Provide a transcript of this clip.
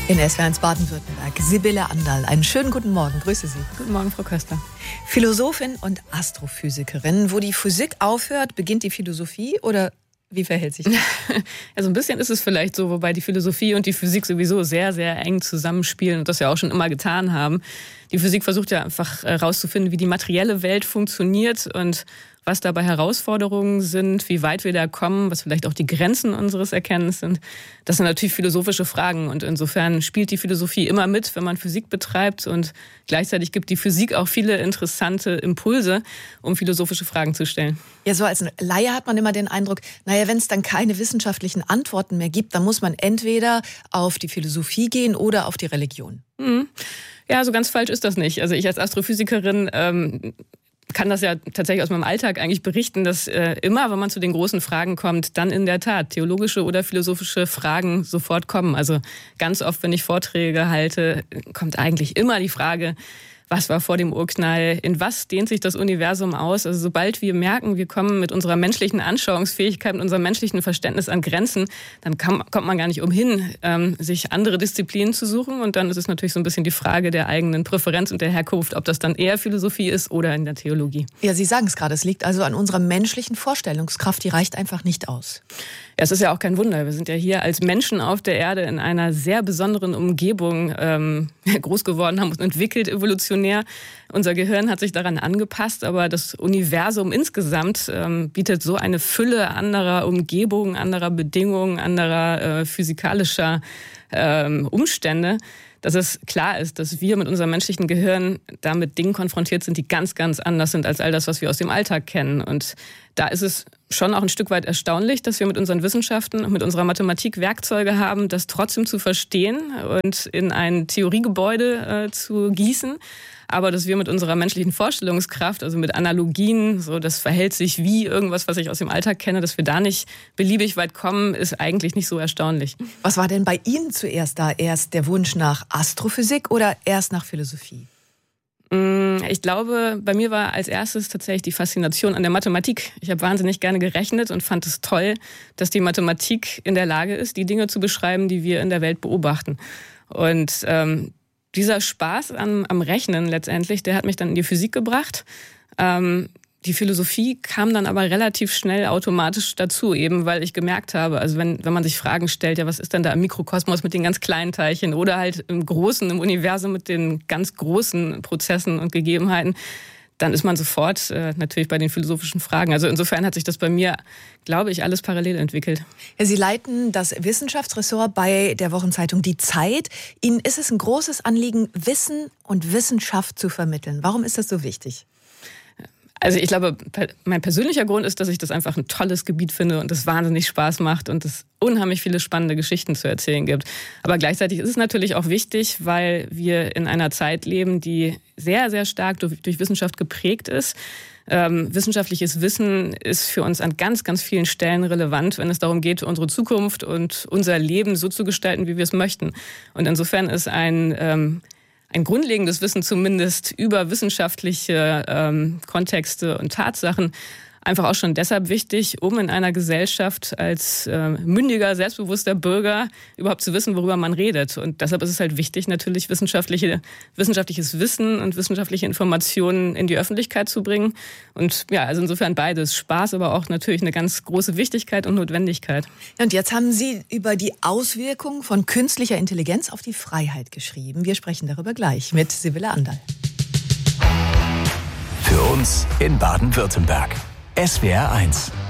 In SWR1 Baden-Württemberg, Sibylle Anderl. Einen schönen guten Morgen, grüße Sie. Guten Morgen, Frau Köster. Philosophin und Astrophysikerin. Wo die Physik aufhört, beginnt die Philosophie oder wie verhält sich das? Ja, so ein bisschen ist es vielleicht so, wobei die Philosophie und die Physik sowieso sehr, sehr eng zusammenspielen und das ja auch schon immer getan haben. Die Physik versucht ja einfach herauszufinden, wie die materielle Welt funktioniert und was dabei Herausforderungen sind, wie weit wir da kommen, was vielleicht auch die Grenzen unseres Erkennens sind. Das sind natürlich philosophische Fragen und insofern spielt die Philosophie immer mit, wenn man Physik betreibt und gleichzeitig gibt die Physik auch viele interessante Impulse, um philosophische Fragen zu stellen. Ja, so als Laie hat man immer den Eindruck, wenn es dann keine wissenschaftlichen Antworten mehr gibt, dann muss man entweder auf die Philosophie gehen oder auf die Religion. Ja, so ganz falsch ist das nicht. Also ich als Astrophysikerin kann das ja tatsächlich aus meinem Alltag eigentlich berichten, dass immer, wenn man zu den großen Fragen kommt, dann in der Tat theologische oder philosophische Fragen sofort kommen. Also ganz oft, wenn ich Vorträge halte, kommt eigentlich immer die Frage, was war vor dem Urknall? In was dehnt sich das Universum aus? Also sobald wir merken, wir kommen mit unserer menschlichen Anschauungsfähigkeit, mit unserem menschlichen Verständnis an Grenzen, dann kommt man gar nicht umhin, sich andere Disziplinen zu suchen. Und dann ist es natürlich so ein bisschen die Frage der eigenen Präferenz und der Herkunft, ob das dann eher Philosophie ist oder in der Theologie. Ja, Sie sagen es gerade, es liegt also an unserer menschlichen Vorstellungskraft, die reicht einfach nicht aus. Ja, es ist ja auch kein Wunder. Wir sind ja hier als Menschen auf der Erde in einer sehr besonderen Umgebung groß geworden, haben uns entwickelt, evolutionär. Unser Gehirn hat sich daran angepasst, aber das Universum insgesamt bietet so eine Fülle anderer Umgebungen, anderer Bedingungen, anderer physikalischer Umstände, dass es klar ist, dass wir mit unserem menschlichen Gehirn da mit Dingen konfrontiert sind, die ganz, ganz anders sind als all das, was wir aus dem Alltag kennen. Und da ist es schon auch ein Stück weit erstaunlich, dass wir mit unseren Wissenschaften und mit unserer Mathematik Werkzeuge haben, das trotzdem zu verstehen und in ein Theoriegebäude zu gießen. Aber dass wir mit unserer menschlichen Vorstellungskraft, also mit Analogien, so das verhält sich wie irgendwas, was ich aus dem Alltag kenne, dass wir da nicht beliebig weit kommen, ist eigentlich nicht so erstaunlich. Was war denn bei Ihnen zuerst da? Erst der Wunsch nach Astrophysik oder erst nach Philosophie? Ich glaube, bei mir war als erstes tatsächlich die Faszination an der Mathematik. Ich habe wahnsinnig gerne gerechnet und fand es toll, dass die Mathematik in der Lage ist, die Dinge zu beschreiben, die wir in der Welt beobachten. Und dieser Spaß am Rechnen letztendlich, der hat mich dann in die Physik gebracht. Die Philosophie kam dann aber relativ schnell automatisch dazu, eben weil ich gemerkt habe, also wenn man sich Fragen stellt, ja, was ist denn da im Mikrokosmos mit den ganz kleinen Teilchen oder halt im Großen, im Universum mit den ganz großen Prozessen und Gegebenheiten, dann ist man sofort natürlich bei den philosophischen Fragen. Also insofern hat sich das bei mir, glaube ich, alles parallel entwickelt. Ja, Sie leiten das Wissenschaftsressort bei der Wochenzeitung Die Zeit. Ihnen ist es ein großes Anliegen, Wissen und Wissenschaft zu vermitteln. Warum ist das so wichtig? Also ich glaube, mein persönlicher Grund ist, dass ich das einfach ein tolles Gebiet finde und es wahnsinnig Spaß macht und es unheimlich viele spannende Geschichten zu erzählen gibt. Aber gleichzeitig ist es natürlich auch wichtig, weil wir in einer Zeit leben, die sehr, sehr stark durch Wissenschaft geprägt ist. Wissenschaftliches Wissen ist für uns an ganz, ganz vielen Stellen relevant, wenn es darum geht, unsere Zukunft und unser Leben so zu gestalten, wie wir es möchten. Und insofern ist ein grundlegendes Wissen zumindest über wissenschaftliche Kontexte und Tatsachen einfach auch schon deshalb wichtig, um in einer Gesellschaft als mündiger, selbstbewusster Bürger überhaupt zu wissen, worüber man redet. Und deshalb ist es halt wichtig, natürlich wissenschaftliches Wissen und wissenschaftliche Informationen in die Öffentlichkeit zu bringen. Und ja, also insofern beides. Spaß, aber auch natürlich eine ganz große Wichtigkeit und Notwendigkeit. Und jetzt haben Sie über die Auswirkungen von künstlicher Intelligenz auf die Freiheit geschrieben. Wir sprechen darüber gleich mit Sibylle Anderl. Für uns in Baden-Württemberg. SWR1